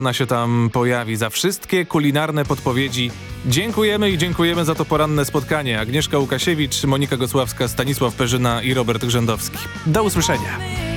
Ona się tam pojawi. Za wszystkie kulinarne podpowiedzi dziękujemy i dziękujemy za to poranne spotkanie. Agnieszka Łukasiewicz, Monika Gosławska, Stanisław Perzyna i Robert Grzędowski. Do usłyszenia.